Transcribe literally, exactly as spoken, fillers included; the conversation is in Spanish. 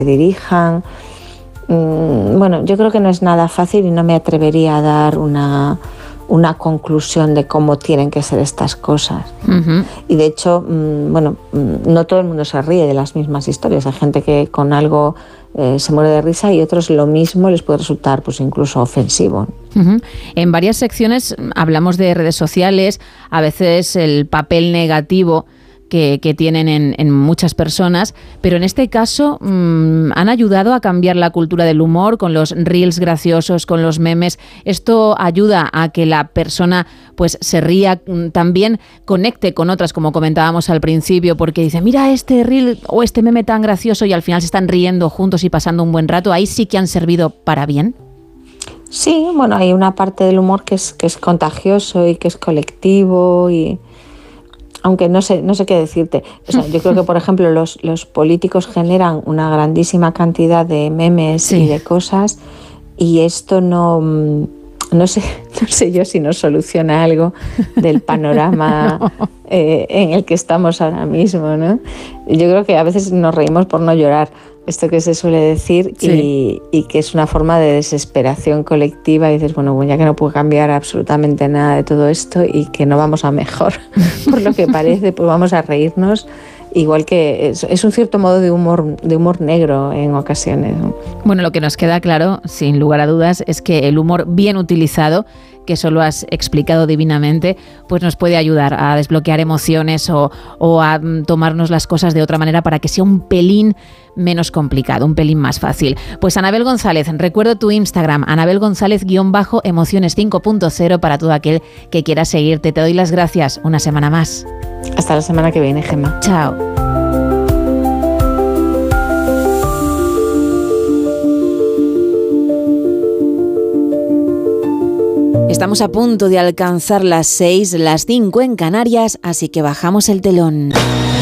dirijan. Bueno, yo creo que no es nada fácil y no me atrevería a dar una, una conclusión de cómo tienen que ser estas cosas. Uh-huh. Y de hecho, bueno, no todo el mundo se ríe de las mismas historias. Hay gente que con algo eh, se muere de risa y otros lo mismo les puede resultar pues incluso ofensivo. Uh-huh. En varias secciones hablamos de redes sociales, a veces el papel negativo Que, que tienen en, en muchas personas, pero en este caso mmm, han ayudado a cambiar la cultura del humor con los reels graciosos, con los memes. Esto ayuda a que la persona pues se ría, también conecte con otras, como comentábamos al principio, porque dice, mira este reel o este meme tan gracioso, y al final se están riendo juntos y pasando un buen rato. Ahí sí que han servido para bien. Sí, bueno, hay una parte del humor que es, que es contagioso y que es colectivo y... Aunque no sé, no sé qué decirte. O sea, yo creo que, por ejemplo, los, los políticos generan una grandísima cantidad de memes sí. y de cosas, y esto no, no sé, no sé yo si nos soluciona algo del panorama no. eh, en el que estamos ahora mismo, ¿no? Yo creo que a veces nos reímos por no llorar, esto que se suele decir, sí. y, y que es una forma de desesperación colectiva, y dices, bueno, ya que no puedo cambiar absolutamente nada de todo esto y que no vamos a mejor, por lo que parece, pues vamos a reírnos, igual que es, es un cierto modo de humor, de humor negro en ocasiones, ¿no? Bueno, lo que nos queda claro, sin lugar a dudas, es que el humor bien utilizado, que eso lo has explicado divinamente, pues nos puede ayudar a desbloquear emociones o, o a tomarnos las cosas de otra manera para que sea un pelín menos complicado, un pelín más fácil. Pues Anabel González, recuerdo tu Instagram, Anabel González guión bajo emociones cinco punto cero, para todo aquel que quiera seguirte. Te doy las gracias una semana más. Hasta la semana que viene, Gemma. Chao. Estamos a punto de alcanzar las seis, las cinco en Canarias, así que bajamos el telón.